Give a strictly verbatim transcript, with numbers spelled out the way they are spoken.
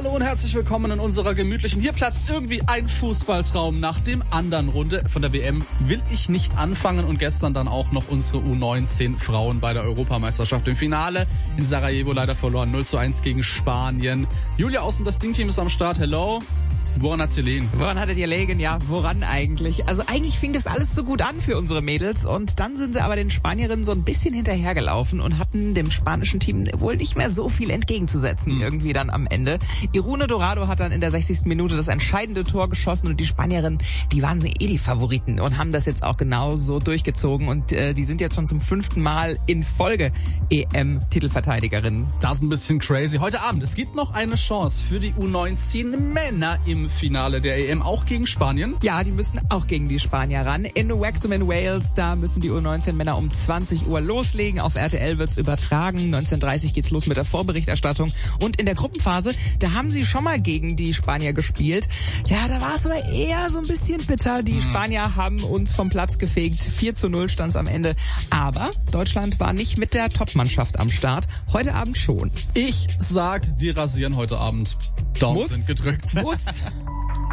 Hallo und herzlich willkommen in unserer gemütlichen, hier platzt irgendwie ein Fußballtraum nach dem anderen Runde von der W M. Will ich nicht anfangen und gestern dann auch noch unsere U neunzehn Frauen bei der Europameisterschaft im Finale in Sarajevo leider verloren, null zu eins gegen Spanien. Julia aus dem Das Ding-Team ist am Start, hello. Woran hat's gelegen? Woran hattet ihr gelegen? Ja, woran eigentlich? Also eigentlich fing das alles so gut an für unsere Mädels und dann sind sie aber den Spanierinnen so ein bisschen hinterhergelaufen und hatten dem spanischen Team wohl nicht mehr so viel entgegenzusetzen, mhm. irgendwie dann am Ende. Irune Dorado hat dann in der sechzigsten Minute das entscheidende Tor geschossen und die Spanierinnen, die waren eh die Favoriten und haben das jetzt auch genauso durchgezogen und äh, die sind jetzt schon zum fünften Mal in Folge E M-Titelverteidigerinnen. Das ist ein bisschen crazy. Heute Abend, es gibt noch eine Chance für die U neunzehn Männer im Finale der E M, auch gegen Spanien. Ja, die müssen auch gegen die Spanier ran. In Wrexham in Wales, da müssen die U neunzehn Männer um zwanzig Uhr loslegen. Auf R T L wird's übertragen. neunzehn Uhr dreißig geht's los mit der Vorberichterstattung. Und in der Gruppenphase, da haben sie schon mal gegen die Spanier gespielt. Ja, da war es aber eher so ein bisschen bitter. Die Spanier haben uns vom Platz gefegt. vier zu null stand's am Ende. Aber Deutschland war nicht mit der Topmannschaft am Start. Heute Abend schon. Ich sag, wir rasieren heute Abend. Daumen Muss. sind gedrückt. Muss.